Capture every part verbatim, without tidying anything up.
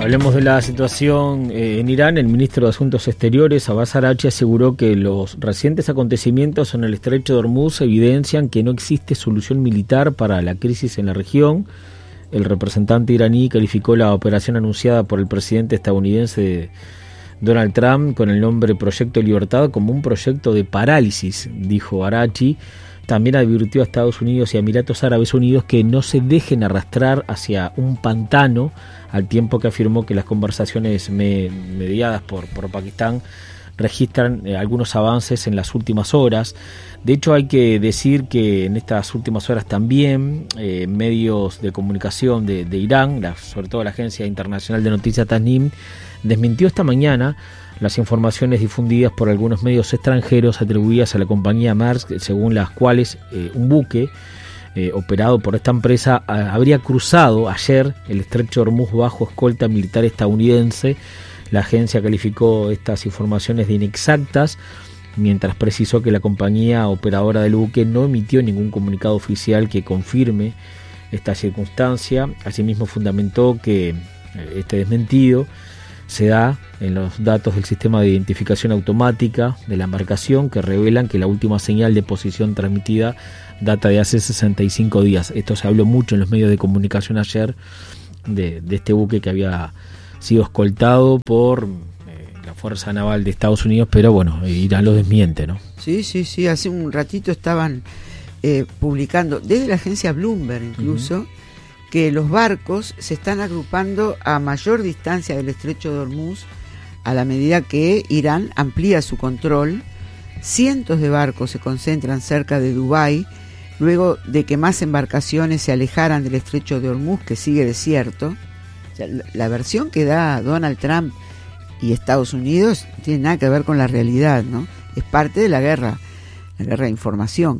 Hablemos de la situación eh, en Irán. El ministro de Asuntos Exteriores, Abbas Araghchi, aseguró que los recientes acontecimientos en el estrecho de Hormuz evidencian que no existe solución militar para la crisis en la región. El representante iraní calificó la operación anunciada por el presidente estadounidense Donald Trump con el nombre Proyecto Libertad como un proyecto de parálisis, dijo Araghchi. También advirtió a Estados Unidos y a Emiratos Árabes Unidos que no se dejen arrastrar hacia un pantano, al tiempo que afirmó que las conversaciones me, mediadas por, por Pakistán registran eh, algunos avances en las últimas horas. De hecho, hay que decir que en estas últimas horas también eh, medios de comunicación de, de Irán, la, sobre todo la Agencia Internacional de Noticias Tasnim, desmintió esta mañana las informaciones difundidas por algunos medios extranjeros atribuidas a la compañía Maersk, según las cuales eh, un buque eh, operado por esta empresa a, habría cruzado ayer el estrecho de Hormuz bajo escolta militar estadounidense. La agencia calificó estas informaciones de inexactas, mientras precisó que la compañía operadora del buque no emitió ningún comunicado oficial que confirme esta circunstancia. Asimismo, fundamentó que eh, este desmentido se da en los datos del sistema de identificación automática de la embarcación, que revelan que la última señal de posición transmitida data de hace sesenta y cinco días. Esto se habló mucho en los medios de comunicación ayer de, de este buque que había sido escoltado por eh, la Fuerza Naval de Estados Unidos, pero bueno, Irán lo desmiente, ¿no? Sí, sí, sí, hace un ratito estaban eh, publicando, desde la agencia Bloomberg incluso, uh-huh, que los barcos se están agrupando a mayor distancia del estrecho de Hormuz a la medida que Irán amplía su control. Cientos de barcos se concentran cerca de Dubái, luego de que más embarcaciones se alejaran del estrecho de Hormuz, que sigue desierto. O sea, la versión que da Donald Trump y Estados Unidos no tiene nada que ver con la realidad, ¿no? Es parte de la guerra, la guerra de información.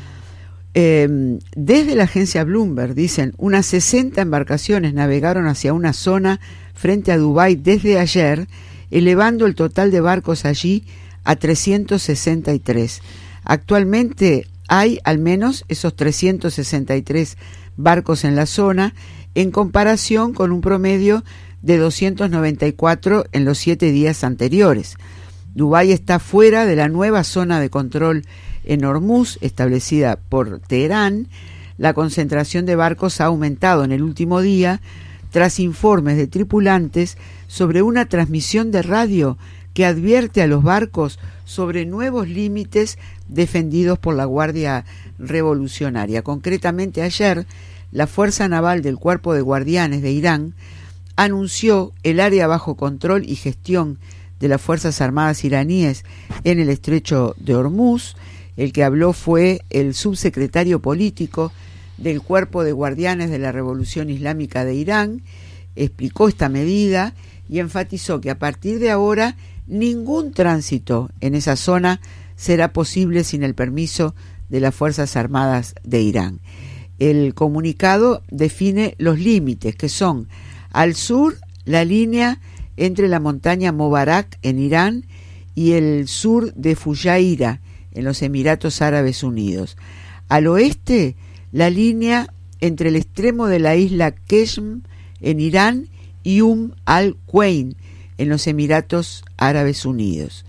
Eh, desde la agencia Bloomberg dicen, unas sesenta embarcaciones navegaron hacia una zona frente a Dubái desde ayer, elevando el total de barcos allí a trescientos sesenta y tres. Actualmente hay al menos esos trescientos sesenta y tres barcos en la zona, en comparación con un promedio de doscientos noventa y cuatro en los siete días anteriores. Dubái está fuera de la nueva zona de control en Hormuz, establecida por Teherán. La concentración de barcos ha aumentado en el último día tras informes de tripulantes sobre una transmisión de radio que advierte a los barcos sobre nuevos límites defendidos por la Guardia Revolucionaria. Concretamente ayer, la Fuerza Naval del Cuerpo de Guardianes de Irán anunció el área bajo control y gestión de las Fuerzas Armadas iraníes en el estrecho de Hormuz. El que habló fue el subsecretario político del Cuerpo de Guardianes de la Revolución Islámica de Irán. Explicó esta medida y enfatizó que a partir de ahora ningún tránsito en esa zona será posible sin el permiso de las Fuerzas Armadas de Irán. El comunicado define los límites, que son al sur la línea entre la montaña Mobarak en Irán y el sur de Fujairah en los Emiratos Árabes Unidos. Al oeste, la línea entre el extremo de la isla Qeshm en Irán y Umm al-Quwain en los Emiratos Árabes Unidos.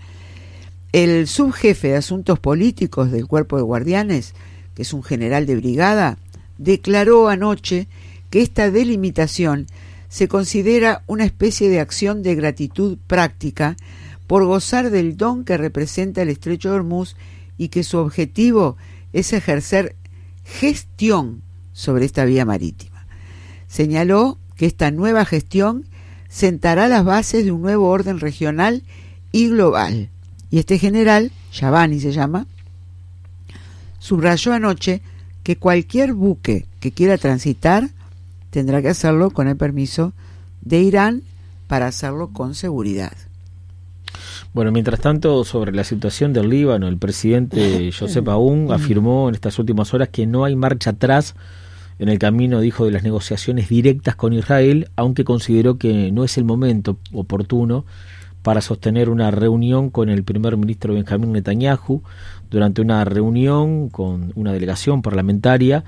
El subjefe de asuntos políticos del Cuerpo de Guardianes, que es un general de brigada, declaró anoche que esta delimitación se considera una especie de acción de gratitud práctica por gozar del don que representa el estrecho de Hormuz y que su objetivo es ejercer gestión sobre esta vía marítima. Señaló que esta nueva gestión sentará las bases de un nuevo orden regional y global. Y este general, Shabani se llama, subrayó anoche que cualquier buque que quiera transitar tendrá que hacerlo con el permiso de Irán para hacerlo con seguridad. Bueno, mientras tanto, sobre la situación del Líbano, el presidente Joseph Aoun afirmó en estas últimas horas que no hay marcha atrás en el camino, dijo, de las negociaciones directas con Israel, aunque consideró que no es el momento oportuno para sostener una reunión con el primer ministro Benjamín Netanyahu. Durante una reunión con una delegación parlamentaria,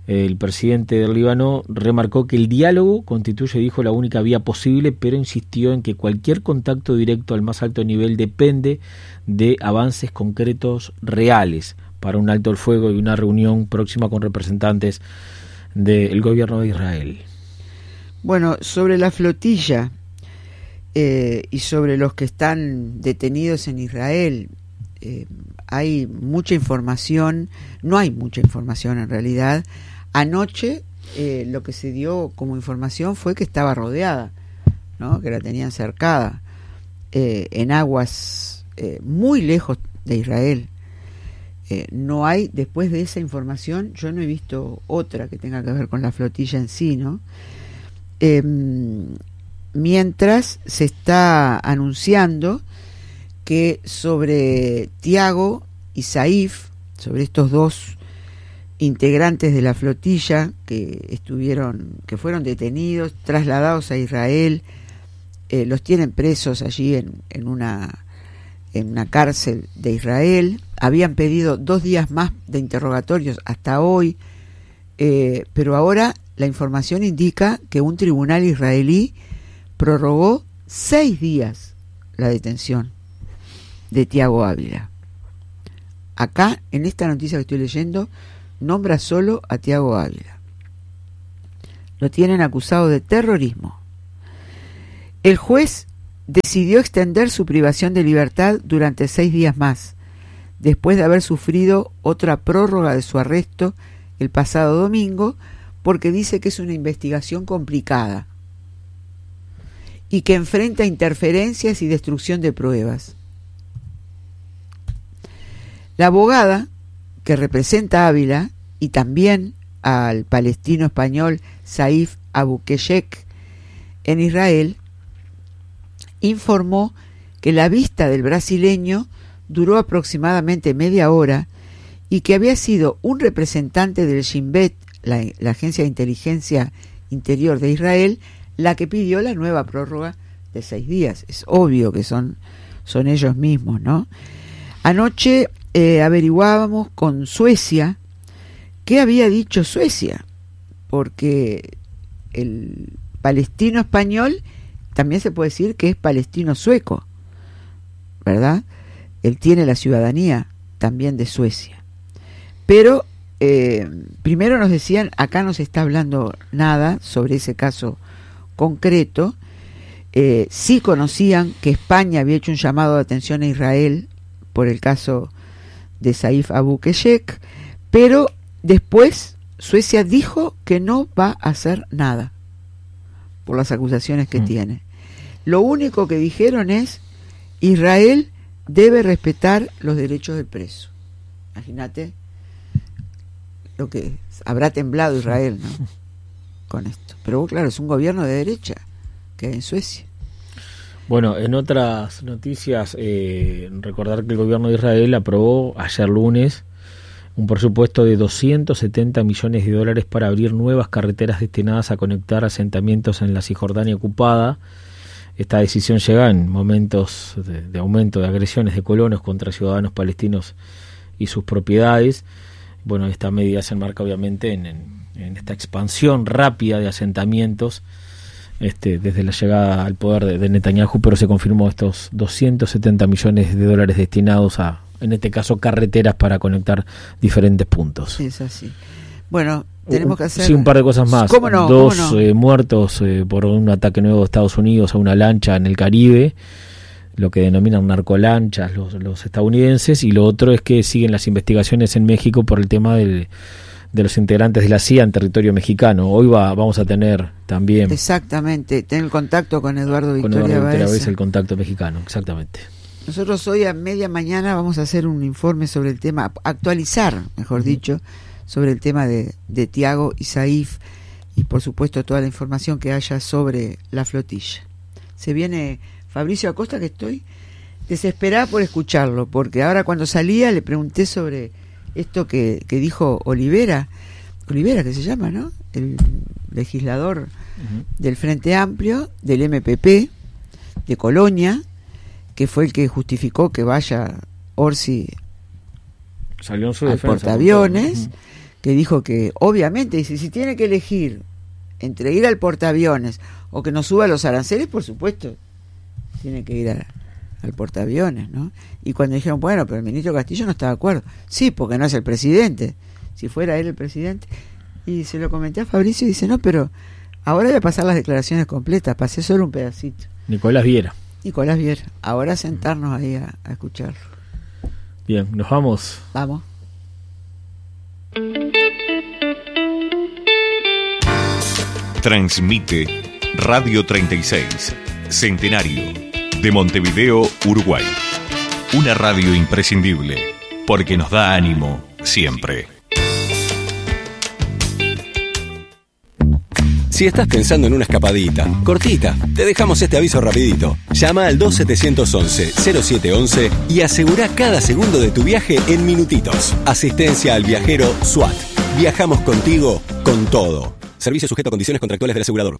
el presidente del Líbano remarcó que el diálogo constituye, dijo, la única vía posible, pero insistió en que cualquier contacto directo al más alto nivel depende de avances concretos reales para un alto el fuego y una reunión próxima con representantes del gobierno de Israel. Bueno, sobre la flotilla eh, y sobre los que están detenidos en Israel, eh, hay mucha información, no hay mucha información en realidad. Anoche eh, lo que se dio como información fue que estaba rodeada, ¿no? Que la tenían cercada eh, en aguas eh, muy lejos de Israel. Eh, no hay, después de esa información, yo no he visto otra que tenga que ver con la flotilla en sí, ¿no? Eh, mientras se está anunciando que sobre Tiago y Saif, sobre estos dos integrantes de la flotilla que estuvieron, que fueron detenidos, trasladados a Israel, eh, los tienen presos allí en, en una en una cárcel de Israel. Habían pedido dos días más de interrogatorios hasta hoy, eh, pero ahora la información indica que un tribunal israelí prorrogó seis días la detención de Tiago Ávila. Acá, en esta noticia que estoy leyendo, nombra solo a Tiago Ávila. Lo tienen acusado de terrorismo. El juez decidió extender su privación de libertad durante seis días más, después de haber sufrido otra prórroga de su arresto el pasado domingo, porque dice que es una investigación complicada y que enfrenta interferencias y destrucción de pruebas. La abogada que representa a Ávila y también al palestino español Saif Abukeshek en Israel informó que la vista del brasileño duró aproximadamente media hora y que había sido un representante del Shin Bet, la, la agencia de inteligencia interior de Israel, la que pidió la nueva prórroga de seis días. Es obvio que son, son ellos mismos, ¿no? Anoche eh, averiguábamos con Suecia qué había dicho Suecia, porque el palestino español también se puede decir que es palestino sueco, ¿verdad? Él tiene la ciudadanía también de Suecia. Pero eh, primero nos decían, acá no se está hablando nada sobre ese caso concreto. Eh, sí conocían que España había hecho un llamado de atención a Israel por el caso de Saif Abukeshek, pero después Suecia dijo que no va a hacer nada por las acusaciones que mm. tiene. Lo único que dijeron es: Israel debe respetar los derechos del preso. Imagínate lo que habrá temblado Israel, ¿no? Con esto. Pero claro, es un gobierno de derecha que hay en Suecia. Bueno, en otras noticias, eh, recordar que el gobierno de Israel aprobó ayer lunes un presupuesto de doscientos setenta millones de dólares para abrir nuevas carreteras destinadas a conectar asentamientos en la Cisjordania ocupada. Esta decisión llega en momentos de, de aumento de agresiones de colonos contra ciudadanos palestinos y sus propiedades. Bueno, esta medida se enmarca obviamente en, en, en esta expansión rápida de asentamientos este, desde la llegada al poder de, de Netanyahu, pero se confirmó estos doscientos setenta millones de dólares destinados a, en este caso, carreteras para conectar diferentes puntos. Es así. Bueno, tenemos que hacer... Sí, un par de cosas más. ¿Cómo no? Dos ¿Cómo no? Eh, muertos eh, por un ataque nuevo de Estados Unidos a una lancha en el Caribe, lo que denominan narcolanchas los, los estadounidenses, y lo otro es que siguen las investigaciones en México por el tema del, de los integrantes de la C I A en territorio mexicano. Hoy va, vamos a tener también... Exactamente, ten el contacto con Eduardo Victoria, con Eduardo Victoria Baeza. el contacto mexicano, exactamente. Nosotros hoy a media mañana vamos a hacer un informe sobre el tema, actualizar, mejor uh-huh. dicho, sobre el tema de, de Tiago y Saif, y por supuesto toda la información que haya sobre la flotilla. Se viene Fabricio Acosta, que estoy desesperada por escucharlo, porque ahora cuando salía le pregunté sobre esto que, que dijo Olivera, Olivera que se llama, ¿no? El legislador uh-huh. del Frente Amplio, del M P P, de Colonia, que fue el que justificó que vaya Orsi Salió en su al defensa, portaaviones, uh-huh. que dijo que, obviamente, dice, si tiene que elegir entre ir al portaaviones o que nos suba los aranceles, por supuesto, tiene que ir a, al portaaviones, ¿no? Y cuando dijeron, bueno, pero el ministro Castillo no está de acuerdo. Sí, porque no es el presidente. Si fuera él el presidente. Y se lo comenté a Fabricio y dice, no, pero ahora voy a pasar las declaraciones completas, pasé solo un pedacito. Nicolás Viera. Nicolás Viera. Ahora sentarnos ahí a, a escucharlo. Bien, nos vamos. Vamos. Transmite Radio treinta y seis, Centenario, de Montevideo, Uruguay. Una radio imprescindible, porque nos da ánimo siempre. Si estás pensando en una escapadita, cortita, te dejamos este aviso rapidito. Llama al dos siete once, cero siete once y asegura cada segundo de tu viaje en minutitos. Asistencia al viajero SWAT. Viajamos contigo con todo. Servicio sujeto a condiciones contractuales del asegurador.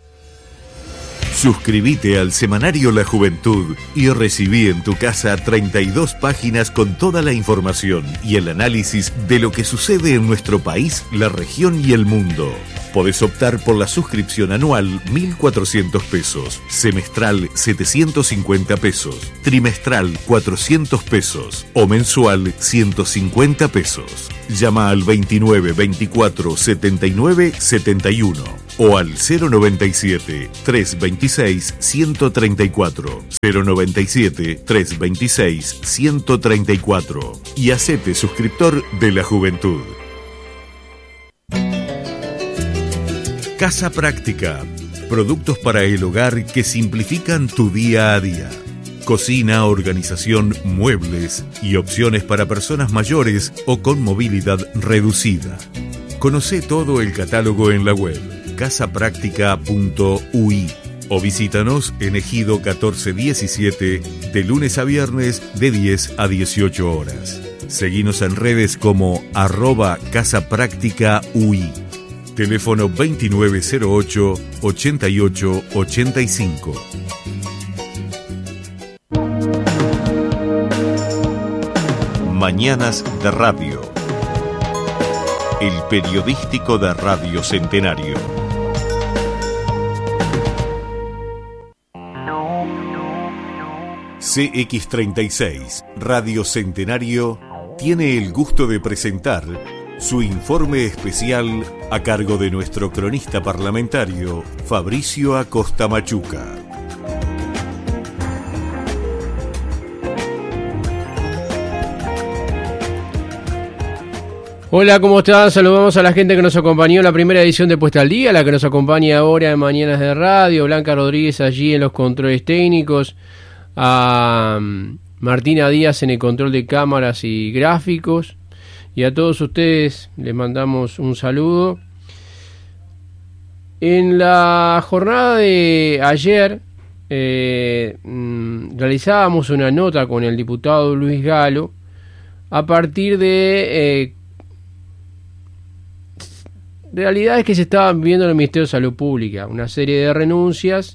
Suscríbete al semanario La Juventud y recibí en tu casa treinta y dos páginas con toda la información y el análisis de lo que sucede en nuestro país, la región y el mundo. Podés optar por la suscripción anual mil cuatrocientos pesos, semestral setecientos cincuenta pesos, trimestral cuatrocientos pesos o mensual ciento cincuenta pesos. Llama al veintinueve veinticuatro setenta y nueve setenta y uno o al cero noventa y siete, trescientos veintiséis, ciento treinta y cuatro, cero noventa y siete, trescientos veintiséis, ciento treinta y cuatro y hacete suscriptor de La Juventud. Casa Práctica. Productos para el hogar que simplifican tu día a día. Cocina, organización, muebles y opciones para personas mayores o con movilidad reducida. Conoce todo el catálogo en la web casa práctica punto u i o visítanos en Ejido catorce diecisiete de lunes a viernes de diez a dieciocho horas. Seguinos en redes como arroba Casa Práctica U I. Teléfono veintinueve cero ocho, ochenta y ocho ochenta y cinco. Mañanas de Radio. El periodístico de Radio Centenario. C X treinta y seis, Radio Centenario, tiene el gusto de presentar su informe especial a cargo de nuestro cronista parlamentario, Fabricio Acosta Machuca. Hola, ¿cómo están? Saludamos a la gente que nos acompañó en la primera edición de Puesta al Día, la que nos acompaña ahora en Mañanas de Radio, Blanca Rodríguez allí en los controles técnicos, a Martina Díaz en el control de cámaras y gráficos, y a todos ustedes les mandamos un saludo. En la jornada de ayer eh, realizábamos una nota con el diputado Luis Galo a partir de eh, realidades que se estaban viviendo en el Ministerio de Salud Pública, una serie de renuncias,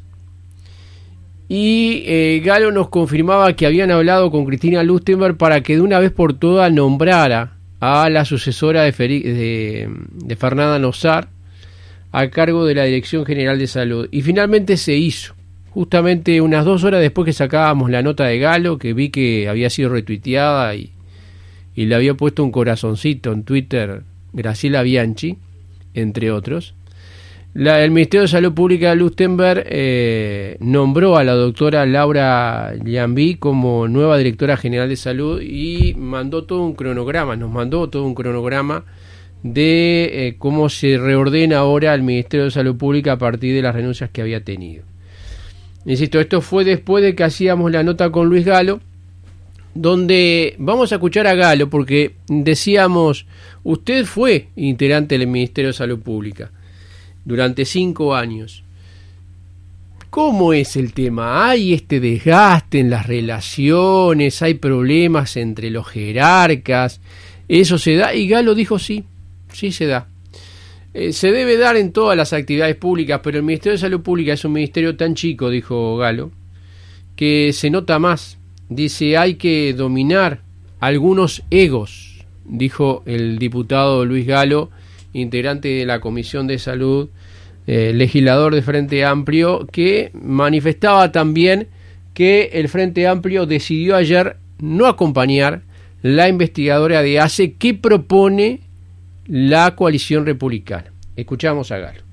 y eh, Galo nos confirmaba que habían hablado con Cristina Lustenberg para que de una vez por todas nombrara a la sucesora de, Feri- de, de Fernanda Nosar a cargo de la Dirección General de Salud, y finalmente se hizo, justamente unas dos horas después que sacábamos la nota de Galo, que vi que había sido retuiteada y, y le había puesto un corazoncito en Twitter Graciela Bianchi, entre otros. La, el Ministerio de Salud Pública de Lustenberg eh, nombró a la doctora Laura Llambí como nueva directora general de salud y mandó todo un cronograma, nos mandó todo un cronograma de eh, cómo se reordena ahora el Ministerio de Salud Pública a partir de las renuncias que había tenido. Insisto, esto fue después de que hacíamos la nota con Luis Galo, donde vamos a escuchar a Galo, porque decíamos, usted fue integrante del Ministerio de Salud Pública durante cinco años. ¿Cómo es el tema? ¿Hay este desgaste en las relaciones? ¿Hay problemas entre los jerarcas? ¿Eso se da? Y Galo dijo sí, sí se da. Eh, se debe dar en todas las actividades públicas, pero el Ministerio de Salud Pública es un ministerio tan chico, dijo Galo, que se nota más. Dice, hay que dominar algunos egos dijo el diputado Luis Galo, integrante de la Comisión de Salud, eh, legislador de Frente Amplio, que manifestaba también que el Frente Amplio decidió ayer no acompañar la investigadora de A C E que propone la coalición republicana. Escuchamos a Galo.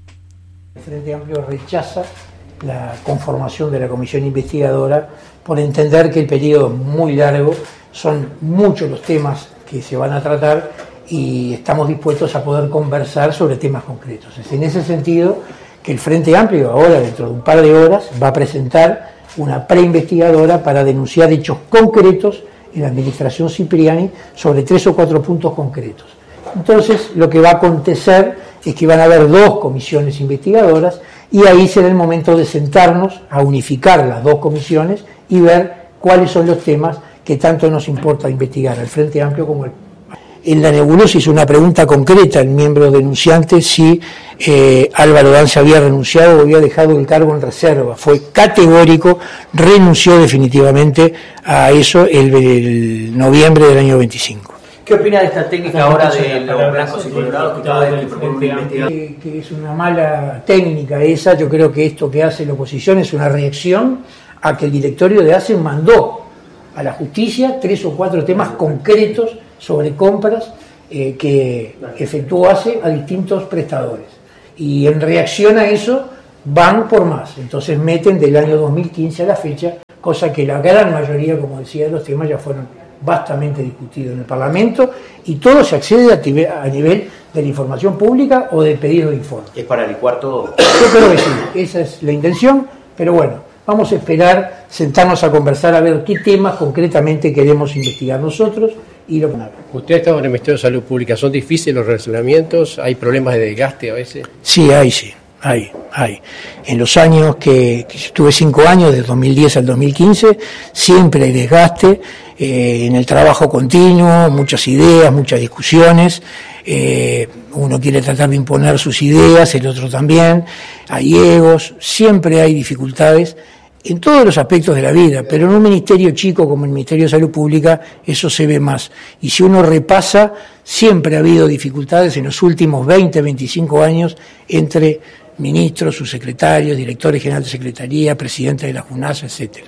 El Frente Amplio rechaza la conformación de la comisión investigadora por entender que el periodo es muy largo, son muchos los temas que se van a tratar y estamos dispuestos a poder conversar sobre temas concretos. Es en ese sentido que el Frente Amplio ahora, dentro de un par de horas, va a presentar una preinvestigadora para denunciar hechos concretos en la administración Cipriani sobre tres o cuatro puntos concretos. Entonces, lo que va a acontecer es que van a haber dos comisiones investigadoras y ahí será el momento de sentarnos a unificar las dos comisiones y ver cuáles son los temas que tanto nos importa investigar al Frente Amplio como el... En la nebulosa hizo una pregunta concreta el miembro denunciante si eh, Álvaro Danza había renunciado o había dejado el cargo en reserva. Fue categórico, renunció definitivamente a eso el, el noviembre del año veinticinco. ¿Qué opina de esta técnica ahora de los blancos y colorados que cada vez que propone una investigación? Que, que es una mala técnica esa. Yo creo que esto que hace la oposición es una reacción a que el directorio de A C E mandó a la justicia tres o cuatro temas concretos sobre compras eh, que efectuó A C E a distintos prestadores. Y en reacción a eso van por más. Entonces meten del año dos mil quince a la fecha, cosa que la gran mayoría, como decía, de los temas ya fueron bastante discutidos en el Parlamento y todo se accede a, tive- a nivel de la información pública o de pedido de informe. ¿Es para licuar todo? Yo creo que sí, esa es la intención, pero bueno, vamos a esperar, sentarnos a conversar a ver qué temas concretamente queremos investigar nosotros y lo que haga. Usted ha estado en el Ministerio de Salud Pública, ¿son difíciles los relacionamientos? ¿Hay problemas de desgaste a veces? Sí, hay, sí, hay, hay. En los años que, que estuve cinco años, de dos mil diez al dos mil quince, siempre hay desgaste eh, en el trabajo continuo, muchas ideas, muchas discusiones. Eh, uno quiere tratar de imponer sus ideas, el otro también. Hay egos, siempre hay dificultades en todos los aspectos de la vida, pero en un ministerio chico como el Ministerio de Salud Pública eso se ve más. Y si uno repasa, siempre ha habido dificultades en los últimos veinte, veinticinco años entre ministros, subsecretarios, directores generales de secretaría, presidente de la JUNASA, etcétera.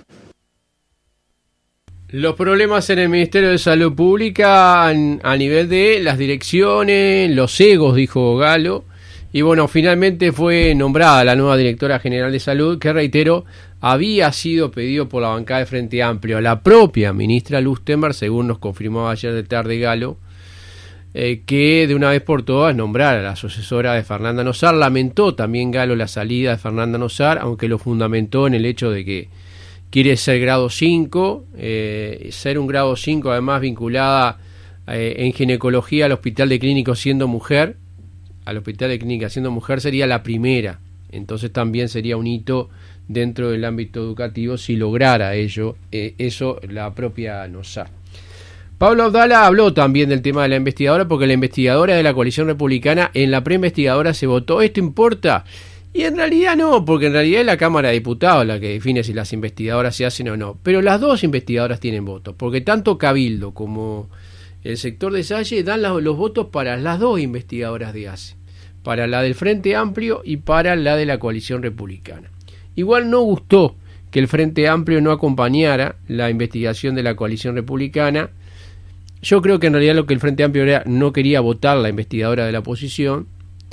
Los problemas en el Ministerio de Salud Pública a nivel de las direcciones, los egos, dijo Galo. Y bueno, finalmente fue nombrada la nueva directora general de salud, que reitero, había sido pedido por la bancada de Frente Amplio a la propia ministra Lustenberg, según nos confirmó ayer de tarde Galo, eh, que de una vez por todas nombrara a la sucesora de Fernanda Nosar. Lamentó también Galo la salida de Fernanda Nosar, aunque lo fundamentó en el hecho de que quiere ser grado cinco, eh, ser un grado cinco además vinculada eh, en ginecología al Hospital de Clínicos siendo mujer, al Hospital de Clínica siendo mujer sería la primera, entonces también sería un hito dentro del ámbito educativo si lograra ello, eh, eso la propia Nosar. Pablo Abdala habló también del tema de la investigadora, porque la investigadora de la coalición republicana, en la preinvestigadora se votó, ¿esto importa? Y en realidad no, porque en realidad es la Cámara de Diputados la que define si las investigadoras se hacen o no, pero las dos investigadoras tienen votos, porque tanto Cabildo como el sector de Salle dan la, los votos para las dos investigadoras de A C E, para la del Frente Amplio y para la de la coalición republicana. Igual no gustó que el Frente Amplio no acompañara la investigación de la coalición republicana. Yo creo que en realidad lo que el Frente Amplio era, no quería votar la investigadora de la oposición.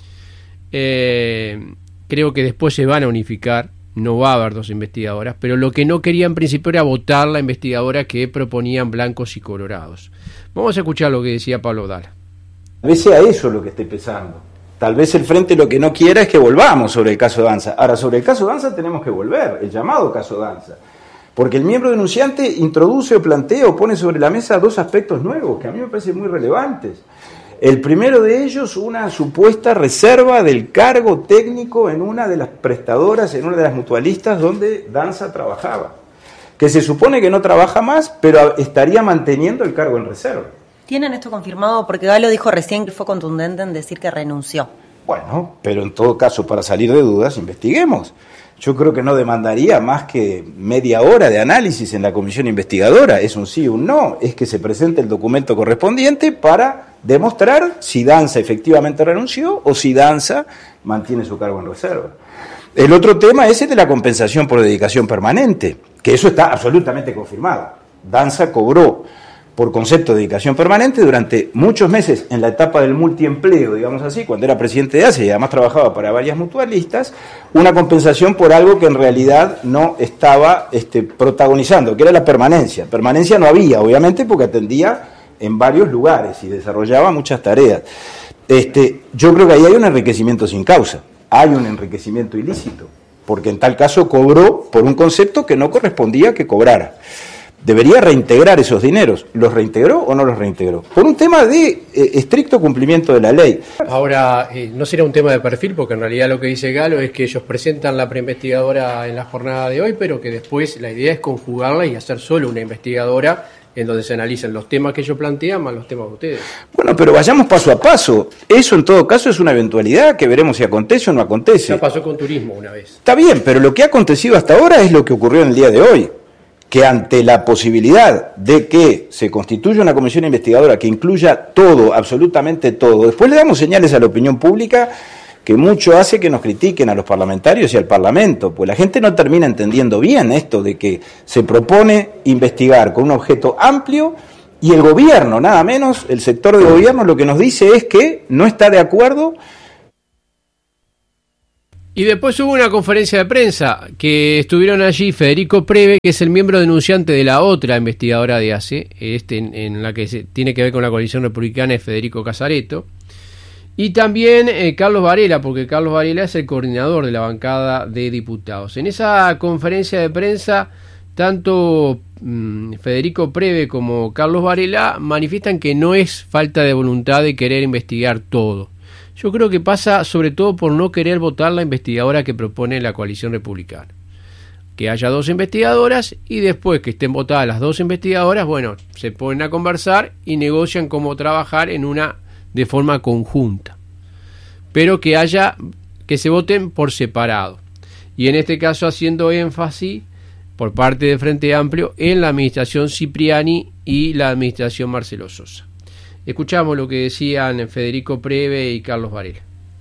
Eh, creo que después se van a unificar, no va a haber dos investigadoras, pero lo que no quería en principio era votar la investigadora que proponían blancos y colorados. Vamos a escuchar lo que decía Pablo Dala. Tal vez sea eso lo que esté pesando. Tal vez el Frente lo que no quiera es que volvamos sobre el caso Danza. Ahora, sobre el caso Danza tenemos que volver, el llamado caso Danza. Porque el miembro denunciante introduce o plantea o pone sobre la mesa dos aspectos nuevos que a mí me parecen muy relevantes. El primero de ellos, una supuesta reserva del cargo técnico en una de las prestadoras, en una de las mutualistas donde Danza trabajaba. Que se supone que no trabaja más, pero estaría manteniendo el cargo en reserva. ¿Tienen esto confirmado? Porque Galo dijo recién que fue contundente en decir que renunció. Bueno, pero en todo caso, para salir de dudas, investiguemos. yo creo que no demandaría más que media hora de análisis en la comisión investigadora. Es un sí o un no, es que se presente el documento correspondiente para demostrar si Danza efectivamente renunció o si Danza mantiene su cargo en reserva. El otro tema es el de la compensación por dedicación permanente, que eso está absolutamente confirmado. Danza cobró por concepto de dedicación permanente durante muchos meses en la etapa del multiempleo, digamos así, cuando era presidente de A C E y además trabajaba para varias mutualistas, una compensación por algo que en realidad no estaba este, protagonizando, que era la permanencia. Permanencia no había, obviamente, porque atendía en varios lugares y desarrollaba muchas tareas. Este, yo creo que ahí hay un enriquecimiento sin causa, hay un enriquecimiento ilícito, porque en tal caso cobró por un concepto que no correspondía que cobrara. Debería reintegrar esos dineros. ¿Los reintegró o no los reintegró? Por un tema de eh, estricto cumplimiento de la ley. Ahora, eh, no será un tema de perfil, porque en realidad lo que dice Galo es que ellos presentan la preinvestigadora en la jornada de hoy, pero que después la idea es conjugarla y hacer solo una investigadora en donde se analicen los temas que ellos plantean más los temas de ustedes. Bueno, pero vayamos paso a paso. Eso en todo caso es una eventualidad que veremos si acontece o no acontece. Ya pasó con turismo una vez. Está bien, pero lo que ha acontecido hasta ahora es lo que ocurrió en el día de hoy. Que ante la posibilidad de que se constituya una comisión investigadora que incluya todo, absolutamente todo, después le damos señales a la opinión pública que mucho hace que nos critiquen a los parlamentarios y al Parlamento, pues la gente no termina entendiendo bien esto de que se propone investigar con un objeto amplio y el gobierno, nada menos, el sector de gobierno lo que nos dice es que no está de acuerdo. Y después hubo una conferencia de prensa que estuvieron allí Federico Preve, que es el miembro denunciante de la otra investigadora de A C E, este en, en la que se, tiene que ver con la coalición republicana, es Federico Casareto, y también eh, Carlos Varela, porque Carlos Varela es el coordinador de la bancada de diputados. En esa conferencia de prensa, tanto mmm, Federico Preve como Carlos Varela manifiestan que no es falta de voluntad de querer investigar todo. Yo creo que pasa sobre todo por no querer votar la investigadora que propone la coalición republicana. Que haya dos investigadoras y después que estén votadas las dos investigadoras, bueno, se ponen a conversar y negocian cómo trabajar en una de forma conjunta. Pero que haya, que se voten por separado. Y en este caso haciendo énfasis por parte del Frente Amplio en la administración Cipriani y la administración Marcelo Sosa. Escuchamos lo que decían Federico Preve y Carlos Varela.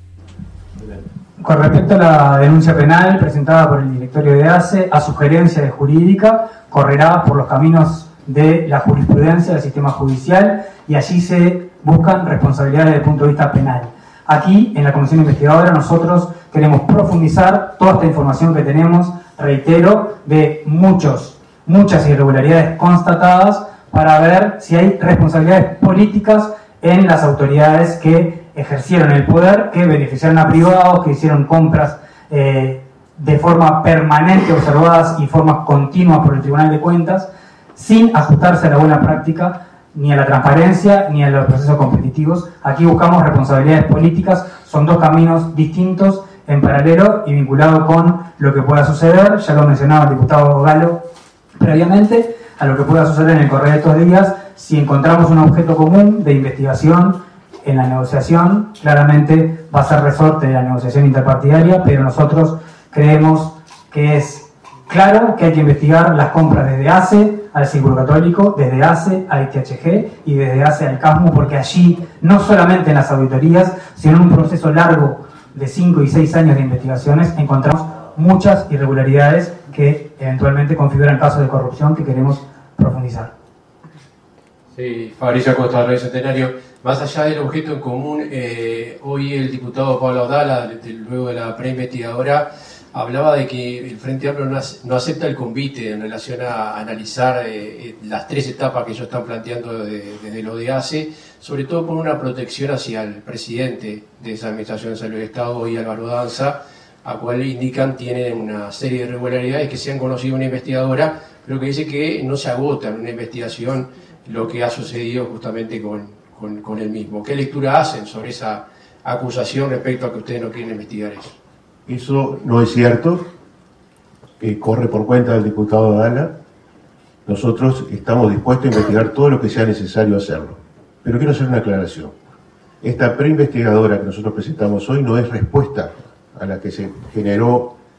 Con respecto a la denuncia penal presentada por el directorio de A C E, a sugerencia de jurídica, correrá por los caminos de la jurisprudencia del sistema judicial y allí se buscan responsabilidades desde el punto de vista penal. Aquí, en la comisión investigadora, nosotros queremos profundizar toda esta información que tenemos, reitero, de muchos, muchas irregularidades constatadas, para ver si hay responsabilidades políticas en las autoridades que ejercieron el poder, que beneficiaron a privados, que hicieron compras eh, de forma permanente, observadas y forma continua por el Tribunal de Cuentas, sin ajustarse a la buena práctica, ni a la transparencia, ni a los procesos competitivos. Aquí buscamos responsabilidades políticas, son dos caminos distintos, en paralelo y vinculados con lo que pueda suceder, ya lo mencionaba el diputado Galo previamente, a lo que pueda suceder en el correr de estos días, si encontramos un objeto común de investigación en la negociación, claramente va a ser resorte de la negociación interpartidaria, pero nosotros creemos que es claro que hay que investigar las compras desde A C E al Seguro Católico, desde A C E al I T H G y desde A C E al CASMU, porque allí, no solamente en las auditorías, sino en un proceso largo de cinco y seis años de investigaciones, encontramos muchas irregularidades que eventualmente configuran casos de corrupción que queremos profundizar. Sí, Fabricio Acosta, Radio Centenario. Más allá del objeto en común, eh, hoy el diputado Pablo Audala, de, de, luego de la preinvestigadora, hablaba de que el Frente Amplio no, no acepta el convite en relación a analizar eh, las tres etapas que ellos están planteando de, desde lo de A C E, sobre todo por una protección hacia el presidente de esa Administración de Salud del Estado y Álvaro Danza, a cual indican tiene una serie de irregularidades que se han conocido una investigadora, pero que dice que no se agota en una investigación lo que ha sucedido justamente con, con, con él mismo. ¿Qué lectura hacen sobre esa acusación respecto a que ustedes no quieren investigar eso? Eso no es cierto, eh, corre por cuenta del diputado Dana. Nosotros estamos dispuestos a investigar todo lo que sea necesario hacerlo. Pero quiero hacer una aclaración. Esta preinvestigadora que nosotros presentamos hoy no es respuesta a la que se generó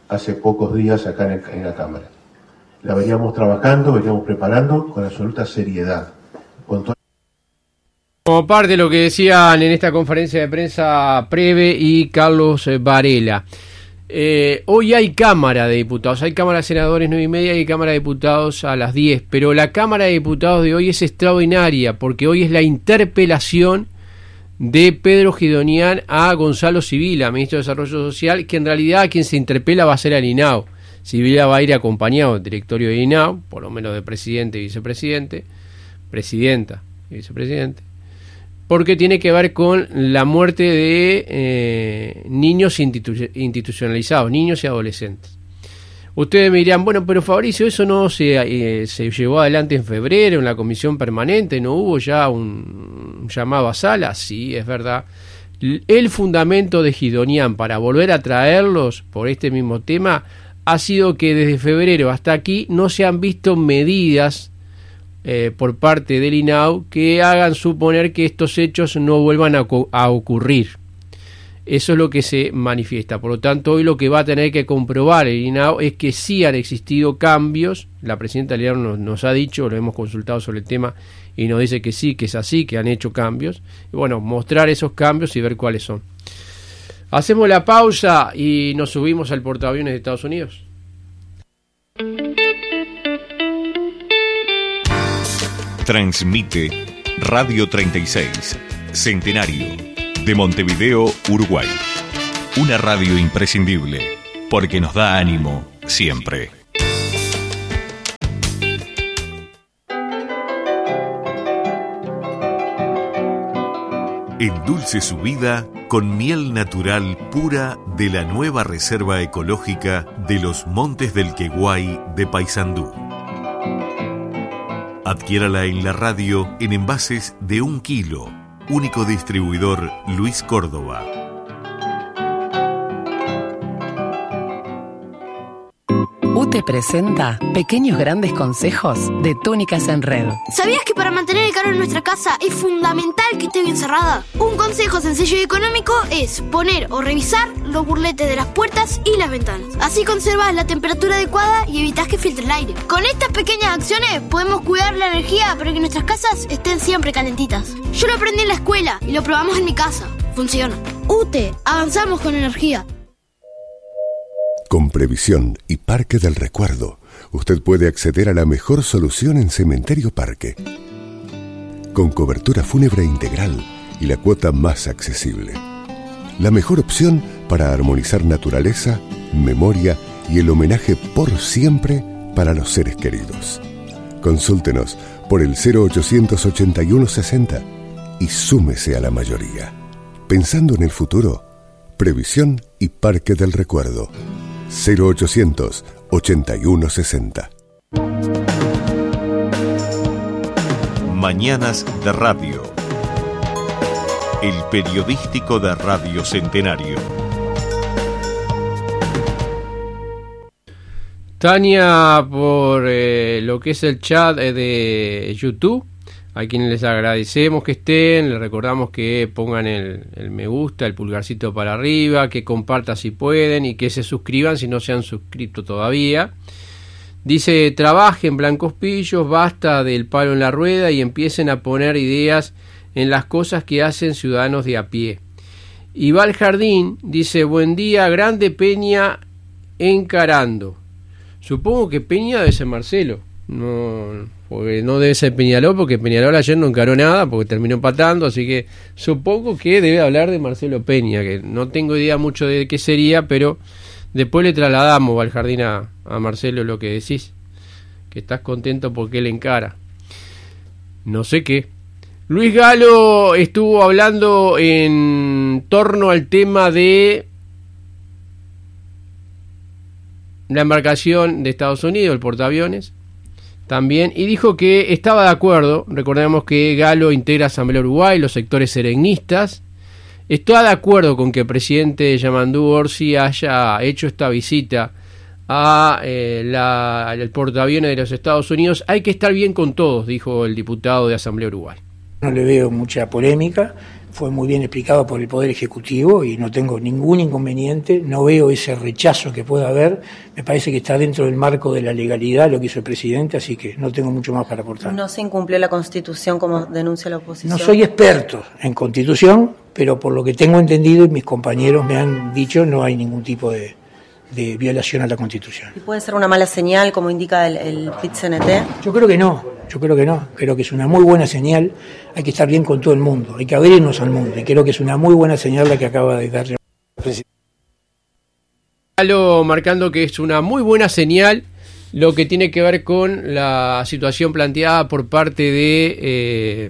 hace pocos días acá en, el, en la Cámara. La veníamos trabajando, veníamos preparando con absoluta seriedad. Con to- Como parte de lo que decían en esta conferencia de prensa Preve y Carlos Varela. Eh, hoy hay Cámara de Diputados, hay Cámara de Senadores nueve y media y hay Cámara de Diputados a las diez, pero la Cámara de Diputados de hoy es extraordinaria porque hoy es la interpelación de Pedro Gidonian a Gonzalo Sibila, ministro de Desarrollo Social, que en realidad a quien se interpela va a ser al I N A U. Sibila va a ir acompañado del directorio de I N A U, por lo menos de presidente y vicepresidente, presidenta y vicepresidente, porque tiene que ver con la muerte de eh, niños institu- institucionalizados, niños y adolescentes. Ustedes me dirán, bueno, pero Fabricio, eso no se, eh, se llevó adelante en febrero en la comisión permanente, ¿no hubo ya un, un llamado a sala? Sí, es verdad. El fundamento de Gidonian para volver a traerlos por este mismo tema ha sido que desde febrero hasta aquí no se han visto medidas Eh, por parte del I N A U que hagan suponer que estos hechos no vuelvan a, a ocurrir. Eso es lo que se manifiesta. Por lo tanto, hoy lo que va a tener que comprobar el I N A U es que sí han existido cambios. La presidenta León nos, nos ha dicho, lo hemos consultado sobre el tema y nos dice que sí, que es así, que han hecho cambios. Y bueno, mostrar esos cambios y ver cuáles son. Hacemos la pausa y nos subimos al portaaviones de Estados Unidos. Transmite Radio treinta y seis, Centenario, de Montevideo, Uruguay. Una radio imprescindible, porque nos da ánimo siempre. Endulce su vida con miel natural pura de la nueva Reserva Ecológica de los Montes del Queguay de Paysandú. Adquiérala en la radio en envases de un kilo. Único distribuidor Luis Córdoba. U T E presenta Pequeños Grandes Consejos de Túnicas en Red. ¿Sabías que para mantener el calor en nuestra casa es fundamental que esté bien cerrada? Un consejo sencillo y económico es poner o revisar los burletes de las puertas y las ventanas. Así conservas la temperatura adecuada y evitas que filtre el aire. Con estas pequeñas acciones podemos cuidar la energía para que nuestras casas estén siempre calentitas. Yo lo aprendí en la escuela y lo probamos en mi casa. Funciona. U T E, avanzamos con energía. Con Previsión y Parque del Recuerdo, usted puede acceder a la mejor solución en Cementerio Parque. Con cobertura fúnebre integral y la cuota más accesible. La mejor opción para armonizar naturaleza, memoria y el homenaje por siempre para los seres queridos. Consúltenos por el cero ochocientos ochenta y uno sesenta y súmese a la mayoría. Pensando en el futuro, Previsión y Parque del Recuerdo. cero ochocientos ochenta y uno sesenta. Mañanas de Radio. El periodístico de Radio Centenario. Tania, por eh, lo que es el chat eh, de YouTube, a quienes les agradecemos que estén, les recordamos que pongan el, el me gusta, el pulgarcito para arriba, que compartan si pueden y que se suscriban si no se han suscrito todavía. Dice, trabajen blancos pillos, basta del palo en la rueda y empiecen a poner ideas en las cosas que hacen ciudadanos de a pie. Y Val Jardín dice, buen día, grande Peña encarando. Supongo que Peña debe ser Marcelo, no, porque no debe ser Peñaló, porque Peñalol ayer no encaró nada, porque terminó empatando, así que supongo que debe hablar de Marcelo Peña, que no tengo idea mucho de qué sería, pero después le trasladamos al jardín a, a Marcelo lo que decís, que estás contento porque él encara. No sé qué. Luis Galo estuvo hablando en torno al tema de la embarcación de Estados Unidos, el portaaviones, también, y dijo que estaba de acuerdo. Recordemos que Galo integra Asamblea Uruguay, los sectores serenistas. Está de acuerdo con que el presidente Yamandú Orsi haya hecho esta visita a eh, la, al portaaviones de los Estados Unidos. Hay que estar bien con todos, dijo el diputado de Asamblea Uruguay. No le veo mucha polémica, fue muy bien explicado por el Poder Ejecutivo y no tengo ningún inconveniente, no veo ese rechazo que pueda haber, me parece que está dentro del marco de la legalidad lo que hizo el presidente, así que no tengo mucho más para aportar. ¿No se incumplió la Constitución como denuncia la oposición? No soy experto en Constitución, pero por lo que tengo entendido y mis compañeros me han dicho, no hay ningún tipo de, de violación a la Constitución. ¿Y puede ser una mala señal, como indica el, el P I T C N T? Yo creo que no, yo creo que no, creo que es una muy buena señal, hay que estar bien con todo el mundo, hay que abrirnos al mundo, y creo que es una muy buena señal la que acaba de dar el presidente. Marcando que es una muy buena señal lo que tiene que ver con la situación planteada por parte de eh,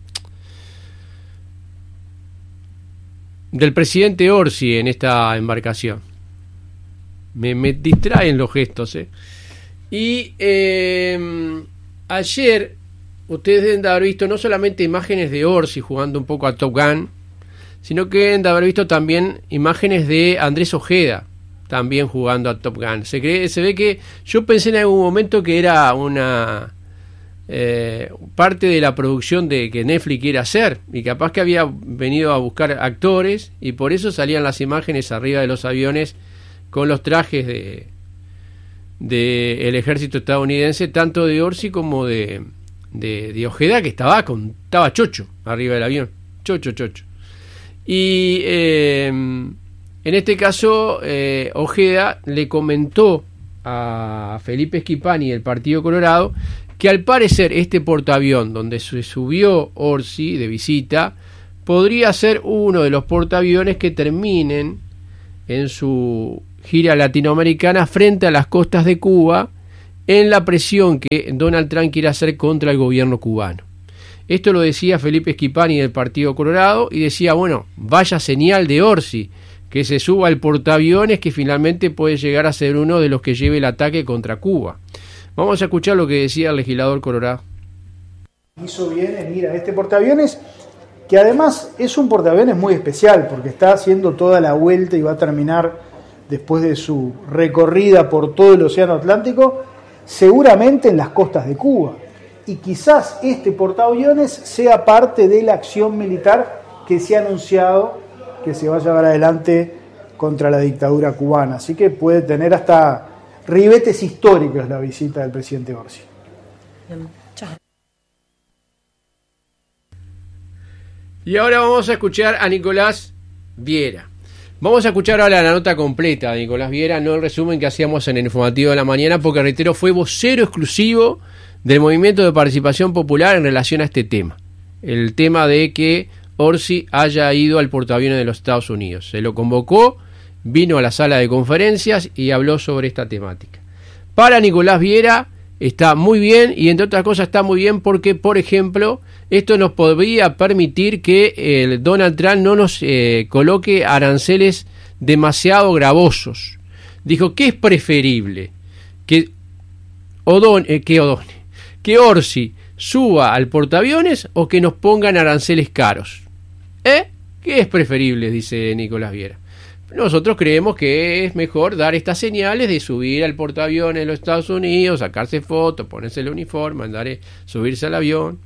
del presidente Orsi en esta embarcación. Me, me distraen los gestos, ¿eh? Y eh, ayer ustedes deben de haber visto no solamente imágenes de Orsi jugando un poco a Top Gun, sino que deben de haber visto también imágenes de Andrés Ojeda también jugando a Top Gun. Se cree, se ve que yo pensé en algún momento que era una eh, parte de la producción de que Netflix quiere hacer, y capaz que había venido a buscar actores y por eso salían las imágenes arriba de los aviones con los trajes de de el ejército estadounidense, tanto de Orsi como de de, de Ojeda, que estaba con estaba chocho arriba del avión, chocho chocho. Y eh, en este caso eh, Ojeda le comentó a Felipe Schipani del Partido Colorado que al parecer este portaavión donde se subió Orsi de visita podría ser uno de los portaaviones que terminen en su gira latinoamericana frente a las costas de Cuba en la presión que Donald Trump quiere hacer contra el gobierno cubano. Esto lo decía Felipe Schipani del Partido Colorado y decía, bueno, vaya señal de Orsi que se suba el portaaviones que finalmente puede llegar a ser uno de los que lleve el ataque contra Cuba. Vamos a escuchar lo que decía el legislador colorado. Hizo bien en ir a este portaaviones, que además es un portaaviones muy especial porque está haciendo toda la vuelta y va a terminar después de su recorrida por todo el océano Atlántico, seguramente en las costas de Cuba. Y quizás este portaaviones sea parte de la acción militar que se ha anunciado que se va a llevar adelante contra la dictadura cubana. Así que puede tener hasta ribetes históricos la visita del presidente Orsi. Y ahora vamos a escuchar a Nicolás Viera. Vamos a escuchar ahora la nota completa de Nicolás Viera, no el resumen que hacíamos en el informativo de la mañana, porque reitero, fue vocero exclusivo del Movimiento de Participación Popular en relación a este tema. El tema de que Orsi haya ido al portaaviones de los Estados Unidos. Se lo convocó, vino a la sala de conferencias y habló sobre esta temática. Para Nicolás Viera está muy bien, y entre otras cosas está muy bien porque, por ejemplo, esto nos podría permitir que el Donald Trump no nos eh, coloque aranceles demasiado gravosos. Dijo, ¿qué es preferible? Que Odone, eh, que Odone, que Orsi suba al portaaviones o que nos pongan aranceles caros. ¿Eh? ¿Qué es preferible? Dice Nicolás Viera. Nosotros creemos que es mejor dar estas señales de subir al portaaviones de los Estados Unidos, sacarse fotos, ponerse el uniforme, andar, subirse al avión.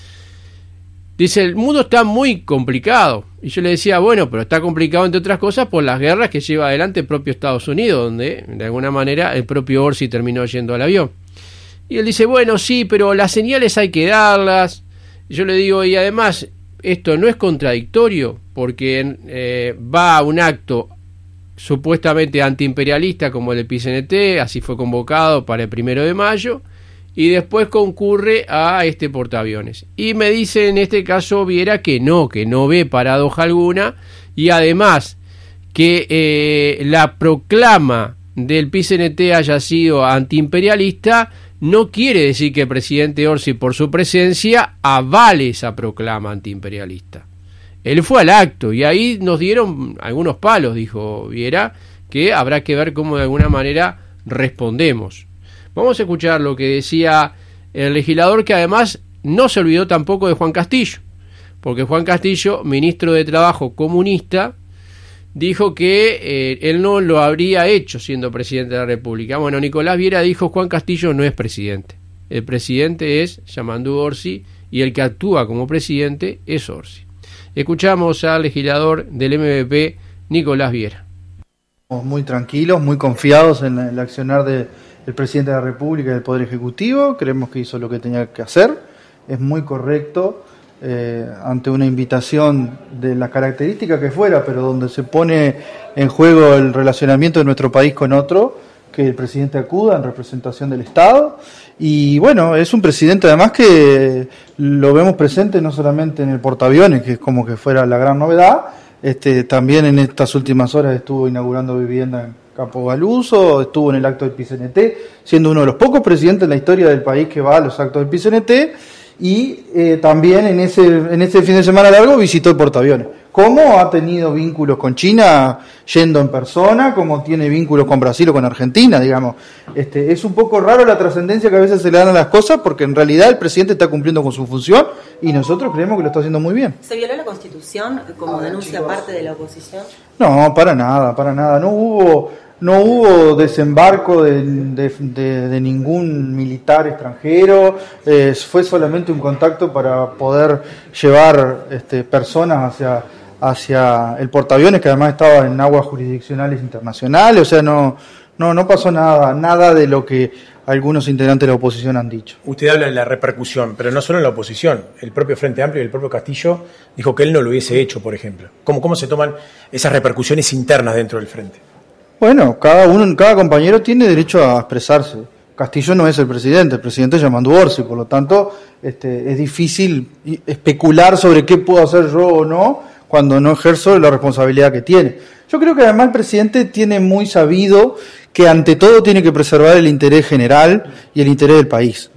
Dice, el mundo está muy complicado. Y yo le decía, bueno, pero está complicado entre otras cosas por las guerras que lleva adelante el propio Estados Unidos, donde de alguna manera el propio Orsi terminó yendo al avión. Y él dice, bueno, sí, pero las señales hay que darlas. Y yo le digo, y además, esto no es contradictorio, porque eh, va a un acto supuestamente antiimperialista como el de P C N T, así fue convocado para el primero de mayo, y después concurre a este portaaviones. Y me dice en este caso Viera que no, que no ve paradoja alguna, y además que eh, la proclama del P C N T haya sido antiimperialista, no quiere decir que el presidente Orsi, por su presencia, avale esa proclama antiimperialista. Él fue al acto y ahí nos dieron algunos palos, dijo Viera, que habrá que ver cómo de alguna manera respondemos. Vamos a escuchar lo que decía el legislador, que además no se olvidó tampoco de Juan Castillo, porque Juan Castillo, ministro de Trabajo comunista, dijo que eh, él no lo habría hecho siendo presidente de la República. Bueno, Nicolás Viera dijo, Juan Castillo no es presidente. El presidente es Yamandú Orsi y el que actúa como presidente es Orsi. Escuchamos al legislador del M V P, Nicolás Viera. Muy tranquilos, muy confiados en el accionar de, del presidente de la República y del Poder Ejecutivo. Creemos que hizo lo que tenía que hacer. Es muy correcto eh, ante una invitación de la característica que fuera, pero donde se pone en juego el relacionamiento de nuestro país con otro, que el presidente acuda en representación del Estado. Y bueno, es un presidente además que lo vemos presente no solamente en el portaaviones, que es como que fuera la gran novedad. Este, también en estas últimas horas estuvo inaugurando vivienda en Campo Galuso, estuvo en el acto del P I C N T, siendo uno de los pocos presidentes en la historia del país que va a los actos del P I C N T, y eh, también en ese, en ese fin de semana largo visitó el portaaviones. ¿Cómo ha tenido vínculos con China yendo en persona? ¿Cómo tiene vínculos con Brasil o con Argentina? Digamos, este, es un poco raro la trascendencia que a veces se le dan a las cosas, porque en realidad el presidente está cumpliendo con su función y nosotros creemos que lo está haciendo muy bien. ¿Se violó la Constitución como denuncia parte de la oposición? No, para nada, para nada. No hubo, no hubo desembarco de, de, de, de ningún militar extranjero. Eh, fue solamente un contacto para poder llevar este, personas hacia hacia el portaaviones, que además estaba en aguas jurisdiccionales internacionales. O sea, no, no, no pasó nada, nada de lo que algunos integrantes de la oposición han dicho. Usted habla de la repercusión, pero no solo en la oposición. El propio Frente Amplio y el propio Castillo dijo que él no lo hubiese hecho, por ejemplo. ¿Cómo, cómo se toman esas repercusiones internas dentro del Frente? Bueno, cada uno, cada compañero tiene derecho a expresarse. Castillo no es el presidente, el presidente es Yamandu Orsi, por lo tanto este, es difícil especular sobre qué puedo hacer yo o no cuando no ejerzo la responsabilidad que tiene. Yo creo que además el presidente tiene muy sabido que ante todo tiene que preservar el interés general y el interés del país.